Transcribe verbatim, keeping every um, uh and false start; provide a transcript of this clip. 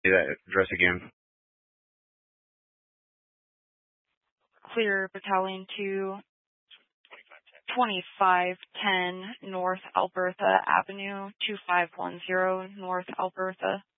Say that address again. Clear Battalion two, twenty-five ten North Alberta Avenue, two five one zero North Alberta.